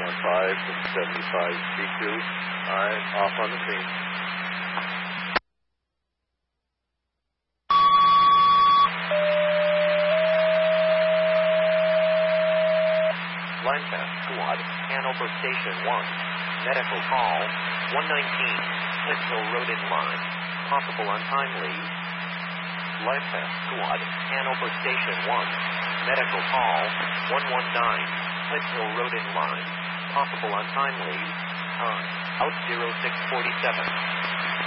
75 Alright, off on the scene. Line test squad, Hanover Station 1. Medical call, 119, Flint Hill Road in line. Possible untimely. Line test squad, Hanover Station 1. Medical call, 119, Flint Hill Road in line. Possible untimely. Time, out 0647.